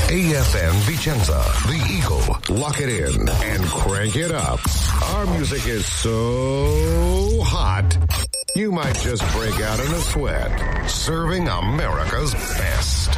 AFN Vicenza, The Eagle. Lock it in and crank it up. Our music is so hot, you might just break out in a sweat. Serving America's best.